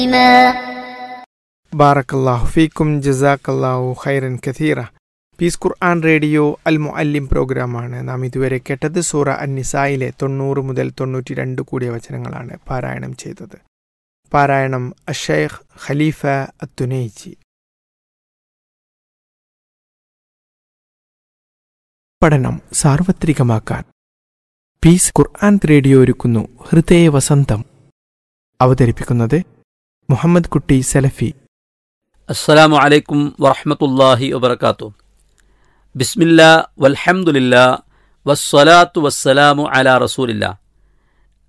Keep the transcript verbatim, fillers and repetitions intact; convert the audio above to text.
ബാറക്കല്ലാഹു ഫീക്കും ജസാക്കല്ലാഹു ഖൈറൻ കഥീറ. പീസ് ഖുർആൻ റേഡിയോ അൽ മുഅല്ലിം പ്രോഗ്രാമാണ് നാം ഇതുവരെ കേട്ടത്. സൂറ അൻ-നിസായിലെ തൊണ്ണൂറ് മുതൽ തൊണ്ണൂറ്റി രണ്ട് കൂടിയ വചനങ്ങളാണ് പാരായണം ചെയ്തത്. പാരായണം അഷൈഖ് ഖലീഫ അത്തുനൈജി. പഠനം സാർവത്രികമാക്കാൻ പീസ് ഖുർആൻ റേഡിയോ ഒരുക്കുന്നു ഹൃദയ വസന്തം. അവതരിപ്പിക്കുന്നത് മുഹമ്മദ് കുട്ടി സലഫി. അസ്സലാമു അലൈക്കും വറഹ്മത്തുള്ളാഹി വബറകാതുഹു. ബിസ്മില്ലാ വൽഹംദുലില്ലാ വസ്സലാത്തു വസ്സലാമു അലാ റസൂലില്ലാ.